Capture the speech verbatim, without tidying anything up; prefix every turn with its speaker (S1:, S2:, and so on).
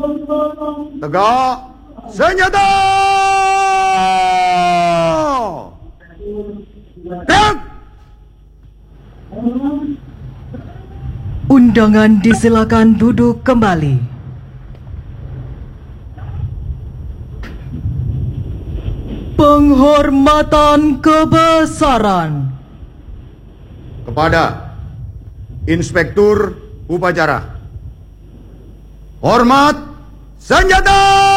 S1: Tegak senjata! Gerak!
S2: Undangan disilakan duduk kembali. Penghormatan kebesaran
S1: kepada Inspektur Upacara. Hormat senjata!